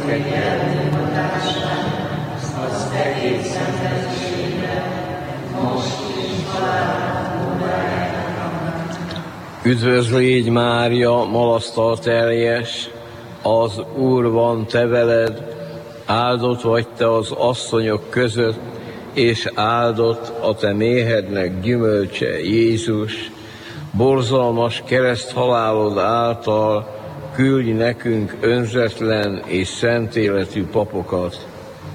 kegyelmi hatását, az egész emberiségre, most és halálunk óráján. Üdvözlégy Mária, malasztal teljes, az Úr van te veled, áldott vagy te az asszonyok között, és áldott a te méhednek gyümölcse, Jézus. Borzalmas kereszthalálod által küldj nekünk önzetlen és szent életű papokat.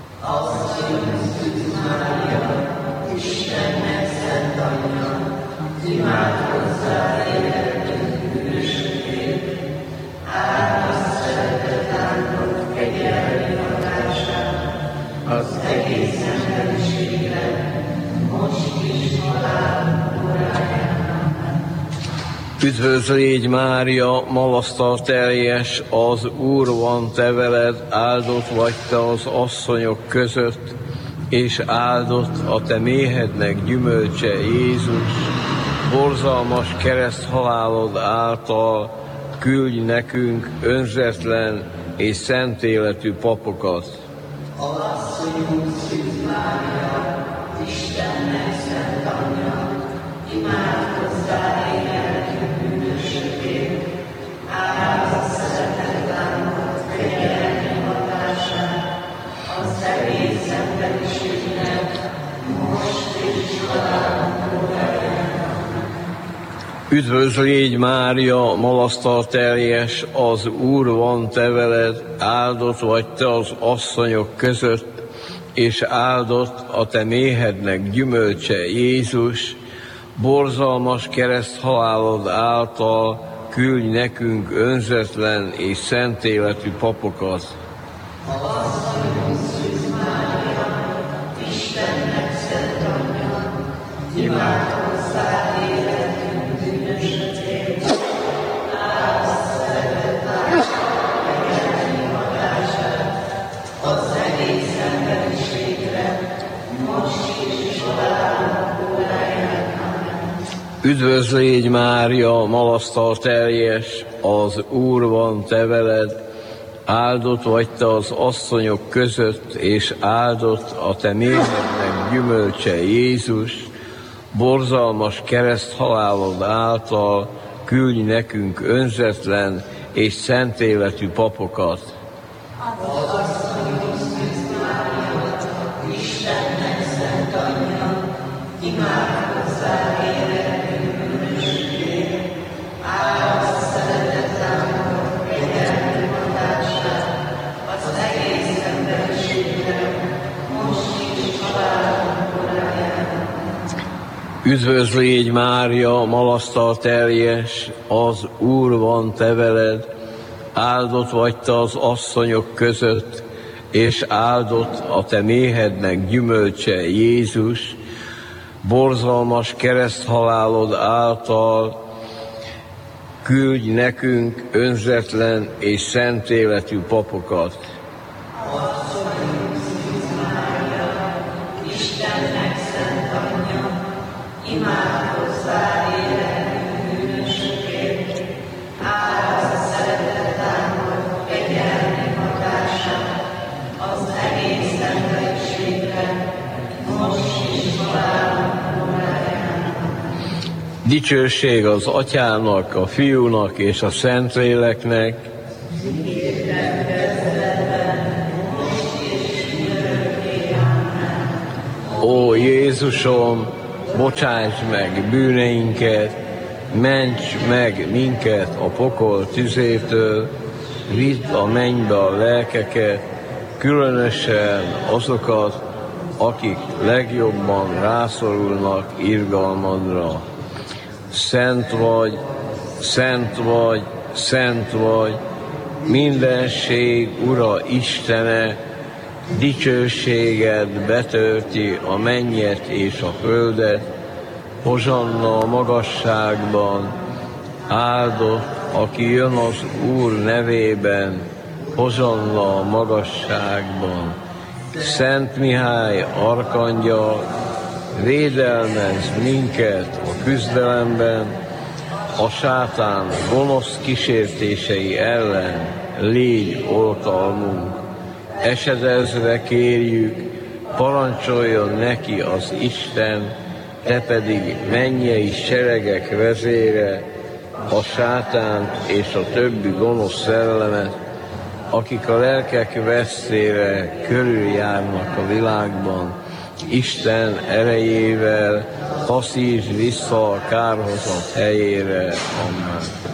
Istennek szent anyja, imádkozzál életünk bűnösökért, áld a szeretet áldott kegyelmi hatását, az egész emberiségre, most is halálunk óráján. Üdvözlégy Mária, malasztal teljes, az Úr van te veled, áldott vagy te az asszonyok között, és áldott a te méhednek gyümölcse, Jézus. Borzalmas kereszthalálod által küldj nekünk önzetlen és szent életű papokat. Asszonyunk Szűz Mária, Istennek szent anyja, imádkozzál életünk bűnösökért, áld a szeretet áldott kegyelmi hatását, az egész emberiségnek, most és halálunk óráján. Üdvözlégy Mária, malasztal teljes, az Úr van te veled, áldott vagy te az asszonyok között, és áldott a te méhednek gyümölcse, Jézus. Borzalmas kereszthalálod által küldj nekünk önzetlen és szent életű papokat. Asszonyunk Szűz Mária, Istennek szent anyja, imádkozzál életünk bűnösökért, áld a szeretet áldott kegyelmi hatását, az egész emberiségre, most is halálunk óráján. Üdvözlégy Mária, malasztal teljes, az Úr van te veled, áldott vagy te az asszonyok között, és áldott a te méhednek gyümölcse, Jézus. Borzalmas kereszthalálod által küldj nekünk önzetlen és szent életű papokat. Asszonyunk Szűz Mária, Istennek szent anyja, imádkozzál életünk bűnösökért, áld a szeretet áldott kegyelmi hatását, az egész emberiségre, most is halálunk óráján. Üdvözlégy Mária, malasztal teljes, az Úr van te veled, áldott vagy te az asszonyok között, és áldott a te méhednek gyümölcse, Jézus. Borzalmas kereszthalálod által küldj nekünk önzetlen és szent életű papokat. Asszonyunk Szűz Mária, Istennek szent anyja, imádkozzál életünk bűnösökért, áld a szeretet áldott kegyelmi hatását, az egész emberiségre, most is halálunk óráján. Dicsőség az Atyának, a Fiúnak és a Szentléleknek. Ó Jézusom, bocsáss meg bűneinket, ments meg minket a pokol tüzétől, vidd a mennybe a lelkeket, különösen azokat, akik legjobban rászorulnak irgalmadra. Szent vagy, szent vagy, szent vagy, mindenség Ura Istene, dicsőséged betölti a mennyet és a földet, hozsanna a magasságban, áldott, aki jön az Úr nevében, hozsanna a magasságban. Szent Mihály arkangyal, védelmezz minket a küzdelemben, a sátán gonosz kísértései ellen légy oltalmunk. esedezve kérjük, parancsoljon neki az Isten, te pedig mennyei seregek vezére, a sátánt és a többi gonosz szellemet, akik a lelkek vesztére körüljárnak a világban, Isten erejével taszítsd vissza a kárhozat helyére. Amen.